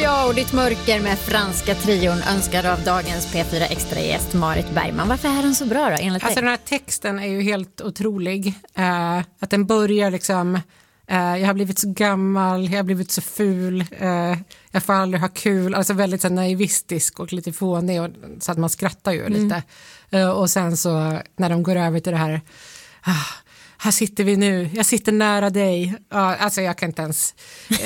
ja, och ditt mörker med franska trion önskad av dagens P4 Extra-gäst Marit Bergman. Varför är den så bra då, enligt dig? Alltså den här texten är ju helt otrolig. Att den börjar liksom... jag har blivit så gammal, jag har blivit så ful, jag får aldrig ha kul. Alltså väldigt så naivistisk och lite fånig, och, så att man skrattar ju lite. Och sen så när de går över till det här... här sitter vi nu, jag sitter nära dig. Alltså jag kan inte ens...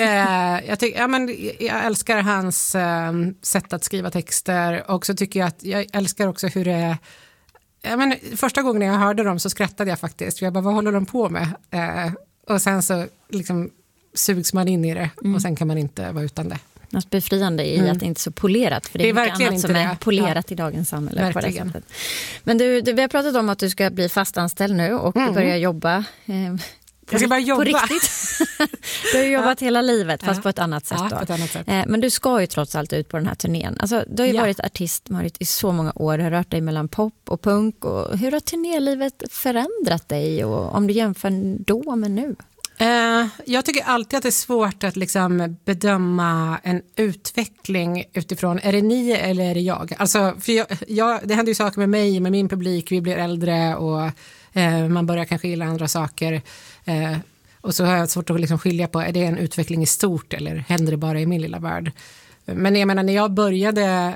jag älskar hans sätt att skriva texter, och så tycker jag att jag älskar också hur det är... första gången jag hörde dem så skrattade jag faktiskt. Jag bara, vad håller de på med? Och sen så liksom sugs man in i det, och sen kan man inte vara utan det. Något befriande i att det inte är så polerat, för det är mycket annat som är polerat i dagens samhälle. Verkligen. På det sättet. Men du, vi har pratat om att du ska bli fastanställd nu och börja jobba. Jag ska bara jobba. På riktigt. Du har ju jobbat hela livet, fast på ett annat sätt. Då. På ett annat sätt. Men du ska ju trots allt ut på den här turnén. Alltså, du har ju varit artist, Marit, i så många år. Du har rört dig mellan pop och punk. Och hur har turnélivet förändrat dig? Och om du jämför då med nu? Jag tycker alltid att det är svårt att liksom bedöma en utveckling utifrån, är det ni eller är det jag? Alltså, för det händer ju saker med mig, med min publik, vi blir äldre och man börjar kanske gilla andra saker. Och så har jag svårt att liksom skilja på, är det en utveckling i stort eller händer det bara i min lilla värld? Men jag menar, när jag började,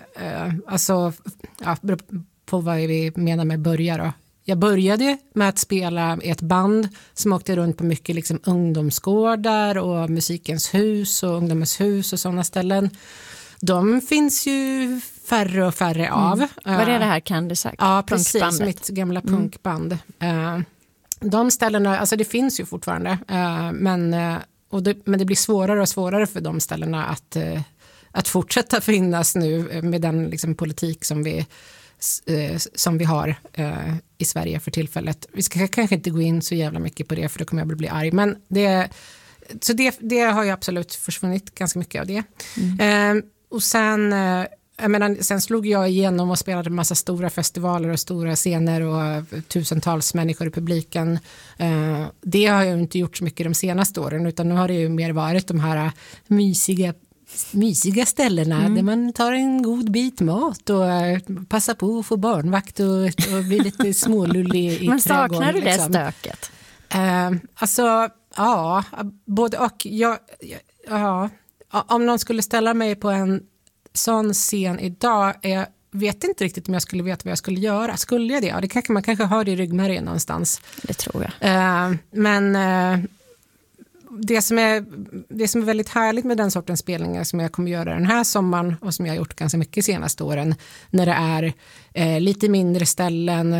på vad vi menar med börja då. Jag började med att spela i ett band som åkte runt på mycket liksom ungdomsgårdar och Musikens hus och Ungdomens hus och sådana ställen. De finns ju färre och färre av. Vad är det här, kan du säga? Ja, precis. Mitt gamla punkband. De ställena, alltså det finns ju fortfarande. Men det blir svårare och svårare för de ställena att fortsätta finnas nu med den liksom politik som vi har i Sverige för tillfället. Vi ska kanske inte gå in så jävla mycket på det, för då kommer jag bli arg. Men det har ju absolut försvunnit ganska mycket av det. Och sen slog jag igenom och spelade en massa stora festivaler och stora scener och tusentals människor i publiken. Det har jag inte gjort så mycket de senaste åren, utan nu har det ju mer varit de här mysiga ställena där man tar en god bit mat och passar på att få barnvakt och blir lite smålullig i trädgården. Men saknar du det liksom. stöket? Alltså, ja, både och. Om någon skulle ställa mig på en sån scen idag, jag vet inte riktigt om jag skulle veta vad jag skulle göra. Skulle jag det? Ja, det kanske man kanske har det i ryggmärgen någonstans. Det tror jag. Men det som är väldigt härligt med den sortens spelningar som jag kommer göra den här sommaren och som jag har gjort ganska mycket senaste åren, när det är lite mindre ställen,